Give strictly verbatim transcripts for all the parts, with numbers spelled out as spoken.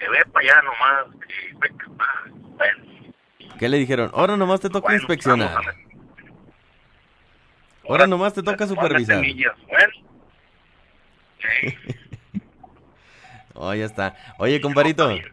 que ve para allá nomás, que ve que va. Bueno, ¿Qué le dijeron? Ahora nomás te toca bueno, inspeccionar. vamos a ver. Ahora nomás te toca Ponle supervisar. semillas, bueno. Sí, Oh, ya está. Oye, no, está comparito. bien.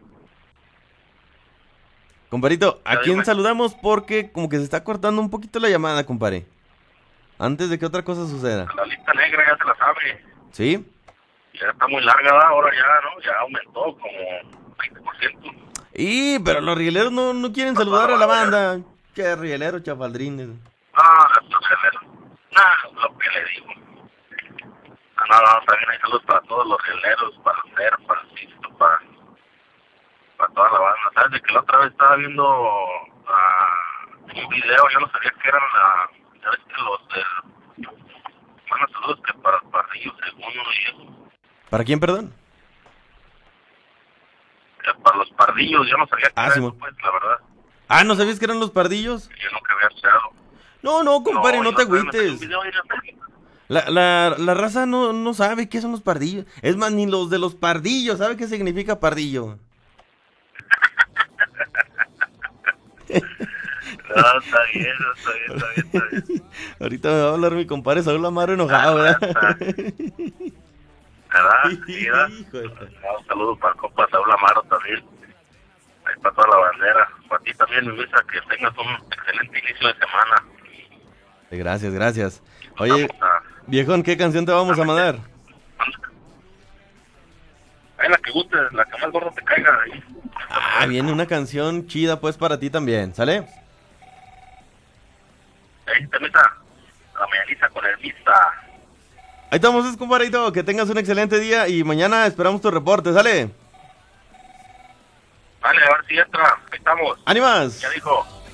Comparito, ¿a Ya quién dime. saludamos? Porque como que se está cortando un poquito la llamada, compare. Antes de que otra cosa suceda. La lista negra ya se la sabe. ¿Sí? Ya está muy larga, ¿verdad? Ahora ya, ¿no? Ya aumentó como veinte por ciento. Y, pero los rieleros no, no quieren Para toda saludar la a la bandera. banda. Qué rieleros, chafaldrines. Ah, los rieleros. Nah, lo que le digo. Ah, no, no, también hay saludos para todos los rieleros, para el Fer, para el Sisto, para, para toda la banda. ¿Sabes? De que la otra vez estaba viendo ah, un video, yo no sabía que eran la... Ya ves que los del... Bueno, saludos que para el Pardillo Segundo y eso. ¿Para quién, perdón? Que para los Pardillos, yo no sabía que Ah, era sí, eso, mo- pues, la verdad. Ah, ¿no sabías que eran los pardillos? Yo nunca había escuchado. No, no, compadre, No, no yo te otra vez me salió un agüites. video ahí en la tele. La, la, la raza no, no sabe qué son los pardillos. Es más, ni los de los pardillos. ¿Sabe qué significa pardillo? No, está bien, está bien, está bien, está bien. Ahorita me va a hablar mi compadre Saúl Amaro enojado, ¿verdad? ¿Verdad? Sí, ¿verdad? Hijo de esta- Ah, un saludo para el compa Saúl Amaro también. Ahí para toda la bandera. Para ti también, mi Luisa, que tengas un excelente inicio de semana. Gracias, gracias. Nos Oye, vamos a... viejón, ¿qué canción te vamos a mandar? Ahí la que guste, la que más gordo te caiga. Ahí. Ah, viene una canción chida pues para ti también, ¿sale? Ahí te meta la mañaniza con el Vista. Ahí estamos, es compadrito. Que tengas un excelente día y mañana esperamos tu reporte, ¿sale? Vale, a ver si entra. Ahí estamos. ¡Ánimas! Ya dijo.